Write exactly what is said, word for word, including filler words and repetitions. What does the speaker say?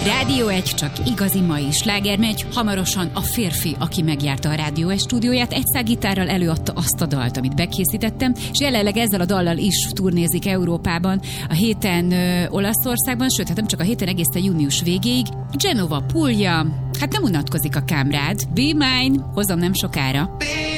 Rádió egy csak igazi mai slágermegy, hamarosan a férfi, aki megjárta a Rádió egy stúdióját, egy szággitárral előadta azt a dalt, amit bekészítettem, és jelenleg ezzel a dallal is turnézik Európában, a héten ö, Olaszországban, sőt, hát nem csak a héten, egészen június végéig. Genova, Puglia, hát nem unatkozik a kámrád. Be Mine, hozom nem sokára.